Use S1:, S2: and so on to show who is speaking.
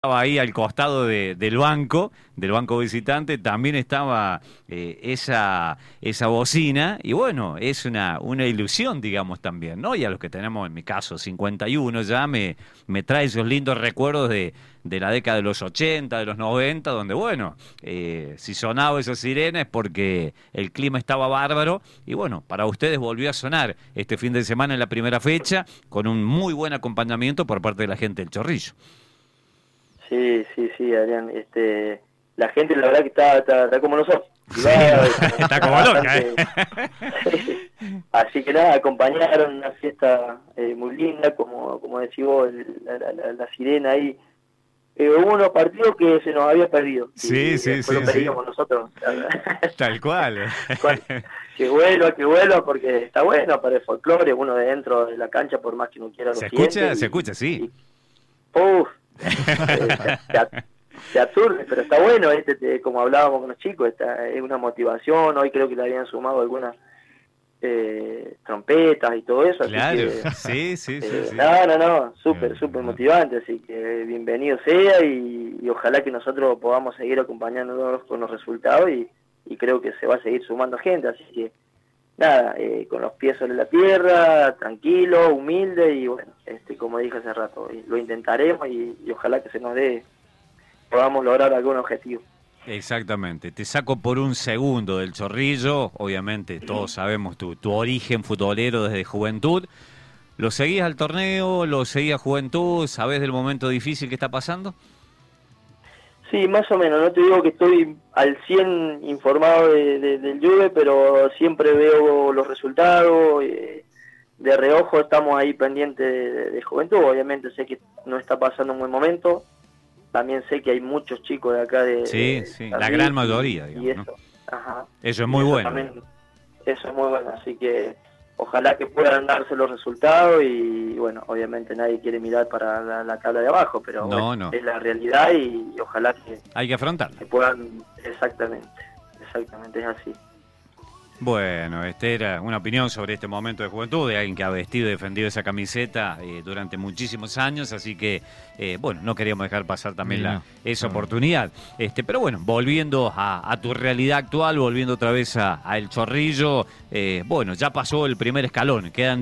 S1: Estaba ahí al costado del banco visitante, también estaba esa bocina, y bueno, es una ilusión, digamos, también, ¿no? Y a los que tenemos, en mi caso, 51 ya, me trae esos lindos recuerdos de la década de los 80, de los 90, donde, bueno, si sonaba esa sirena es porque el clima estaba bárbaro, y bueno, para ustedes volvió a sonar este fin de semana en la primera fecha, con un muy buen acompañamiento por parte de la gente del Chorrillo.
S2: Sí, sí, sí, Adrián. La gente, la verdad que está como nosotros.
S1: Sí, está como loca, ¿eh?
S2: Bastante. Así que nada, acompañaron una fiesta muy linda, como decís vos, la sirena ahí. Hubo unos partidos que se nos había perdido
S1: Sí,
S2: y
S1: sí,
S2: después
S1: sí,
S2: lo
S1: sí.
S2: pedíamos nosotros.
S1: Tal cual.
S2: Cuan- que vuelva, porque está bueno para el folclore, uno de dentro de la cancha, por más que no quiera, lo siente.
S1: Se escucha, sí.
S2: Y uf, te absurdo, pero está bueno, como hablábamos con los chicos, es una motivación. Hoy creo que le habían sumado algunas trompetas y todo eso, así
S1: Claro,
S2: que
S1: sí, sí, sí, sí.
S2: no, súper motivante, así que bienvenido sea y ojalá que nosotros podamos seguir acompañándonos con los resultados y creo que se va a seguir sumando gente, así que nada, con los pies sobre la tierra, tranquilo, humilde y bueno, como dije hace rato, lo intentaremos y ojalá que se nos dé, podamos lograr algún objetivo.
S1: Exactamente. Te saco por un segundo del Chorrillo. Obviamente, todos sabemos tu origen futbolero desde juventud. ¿Lo seguís al torneo? ¿Lo seguís a juventud? ¿Sabés del momento difícil que está pasando?
S2: Sí, más o menos, no te digo que estoy al 100 informado del Juve, pero siempre veo los resultados, de reojo estamos ahí pendientes de Juventud. Obviamente sé que no está pasando un buen momento, también sé que hay muchos chicos de acá
S1: Sí,
S2: de
S1: sí,
S2: San
S1: la
S2: Luis
S1: gran mayoría,
S2: y
S1: digamos, ¿no?
S2: eso, ajá,
S1: Eso es
S2: y
S1: muy
S2: eso
S1: bueno.
S2: también, eso es muy bueno, así que ojalá que puedan darse los resultados y bueno, obviamente nadie quiere mirar para la tabla de abajo, pero bueno,
S1: No, no.
S2: es la realidad y ojalá
S1: Hay que afrontarla.
S2: que puedan, exactamente, es así.
S1: Bueno, era una opinión sobre este momento de juventud de alguien que ha vestido y defendido esa camiseta durante muchísimos años, así que, bueno, no queríamos dejar pasar también esa oportunidad. Pero bueno, volviendo a tu realidad actual, volviendo otra vez a El Chorrillo, bueno, ya pasó el primer escalón, quedan